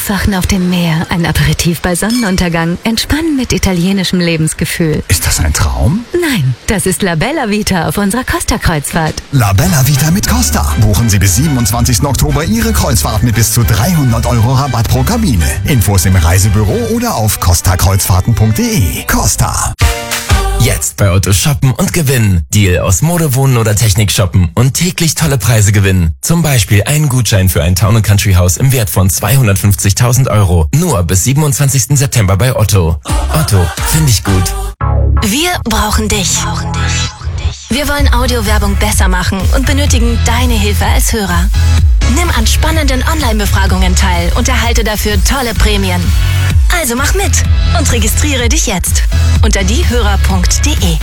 Aufwachen auf dem Meer, ein Aperitif bei Sonnenuntergang, Entspannen mit italienischem Lebensgefühl. Ist das ein Traum? Nein, das ist La Bella Vita auf unserer Costa-Kreuzfahrt. La Bella Vita mit Costa. Buchen Sie bis 27. Oktober Ihre Kreuzfahrt mit bis zu 300 € Rabatt pro Kabine. Infos im Reisebüro oder auf costakreuzfahrten.de. Costa. Jetzt bei Otto shoppen und gewinnen. Deal aus Mode, Wohnen oder Technik shoppen und täglich tolle Preise gewinnen. Zum Beispiel einen Gutschein für ein Town & Country Haus im Wert von 250.000 €. Nur bis 27. September bei Otto. Otto, finde ich gut. Wir brauchen dich. Wir wollen Audiowerbung besser machen und benötigen deine Hilfe als Hörer. Nimm an spannenden Online-Befragungen teil und erhalte dafür tolle Prämien. Also mach mit und registriere dich jetzt unter diehörer.de.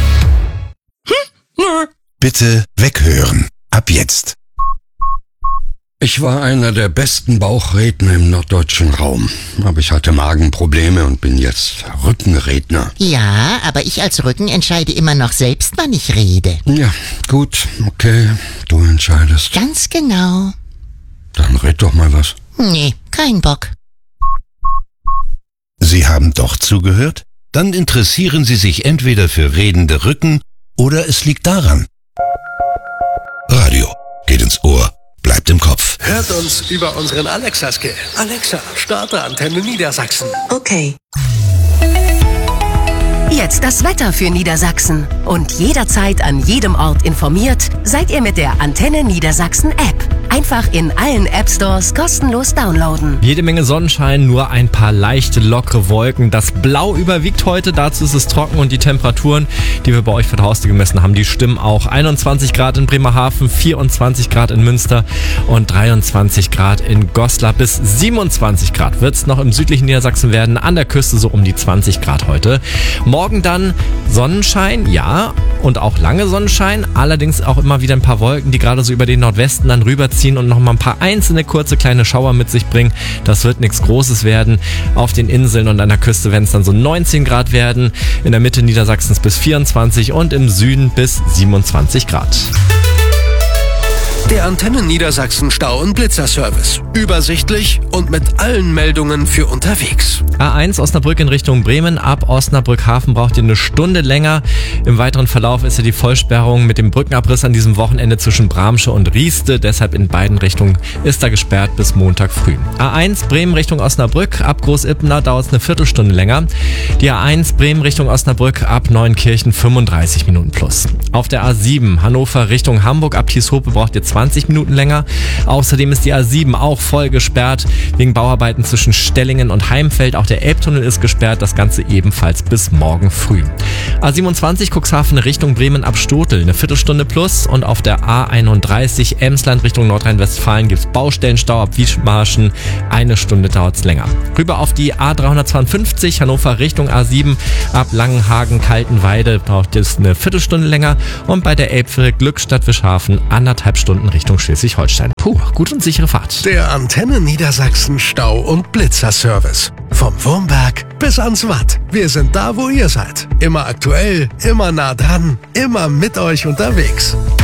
Bitte weghören. Ab jetzt. Ich war einer der besten Bauchredner im norddeutschen Raum, aber ich hatte Magenprobleme und bin jetzt Rückenredner. Ja, aber ich als Rücken entscheide immer noch selbst, wann ich rede. Ja, gut, okay, du entscheidest. Ganz genau. Dann red doch mal was. Nee, kein Bock. Sie haben doch zugehört? Dann interessieren Sie sich entweder für redende Rücken oder es liegt daran. Radio geht ins Ohr, bleibt im Kopf. Hört uns über unseren Alexa-Skill. Alexa, starte Antenne Niedersachsen. Okay. Jetzt das Wetter für Niedersachsen. Und jederzeit an jedem Ort informiert seid ihr mit der Antenne Niedersachsen App. Einfach in allen App-Stores kostenlos downloaden. Jede Menge Sonnenschein, nur ein paar leichte, lockere Wolken. Das Blau überwiegt heute, dazu ist es trocken und die Temperaturen, die wir bei euch vor der Haustür gemessen haben, die stimmen auch. 21 Grad in Bremerhaven, 24 Grad in Münster und 23 Grad in Goslar. Bis 27 Grad wird es noch im südlichen Niedersachsen werden, an der Küste so um die 20 Grad heute. Morgen dann Sonnenschein, ja, und auch lange Sonnenschein, allerdings auch immer wieder ein paar Wolken, die gerade so über den Nordwesten dann rüberziehen und nochmal ein paar einzelne kurze kleine Schauer mit sich bringen. Das wird nichts Großes werden. Auf den Inseln und an der Küste werden es dann so 19 Grad werden, in der Mitte Niedersachsens bis 24 und im Süden bis 27 Grad. Der Antenne Niedersachsen Stau- und Blitzerservice. Übersichtlich und mit allen Meldungen für unterwegs. A1 Osnabrück in Richtung Bremen. Ab Osnabrück-Hafen braucht ihr eine Stunde länger. Im weiteren Verlauf ist ja die Vollsperrung mit dem Brückenabriss an diesem Wochenende zwischen Bramsche und Rieste. Deshalb in beiden Richtungen ist da gesperrt bis Montag früh. A1 Bremen Richtung Osnabrück. Ab Groß-Ippener dauert es eine Viertelstunde länger. Die A1 Bremen Richtung Osnabrück ab Neuenkirchen 35 Minuten plus. Auf der A7 Hannover Richtung Hamburg ab Tieshope braucht ihr 20 Minuten länger. Außerdem ist die A7 auch voll gesperrt wegen Bauarbeiten zwischen Stellingen und Heimfeld. Auch der Elbtunnel ist gesperrt, das Ganze ebenfalls bis morgen früh. A27 Cuxhaven Richtung Bremen ab Stotel, eine Viertelstunde plus. Und auf der A31 Emsland Richtung Nordrhein-Westfalen gibt es Baustellenstau ab Wiedmarschen, eine Stunde dauert es länger. Rüber auf die A352 Hannover Richtung A7 ab Langenhagen Kaltenweide braucht es eine Viertelstunde länger. Und bei der Elbphilharmonie Glückstadt-Wischhafen 1,5 Stunden Richtung Schleswig-Holstein. Puh, gut und sichere Fahrt. Der Antenne Niedersachsen Stau- und Blitzerservice. Vom Wurmberg bis ans Watt. Wir sind da, wo ihr seid. Immer aktuell, immer nah dran, immer mit euch unterwegs.